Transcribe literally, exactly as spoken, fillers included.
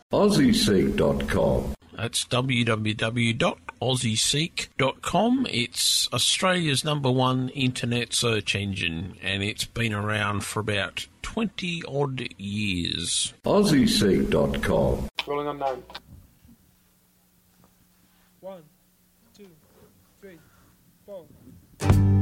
Aussie Seek dot com. That's w w w dot aussie seek dot com. It's Australia's number one internet search engine, and it's been around for about twenty-odd years. Aussie Seek dot com. Rolling unknown. One, two, three, four.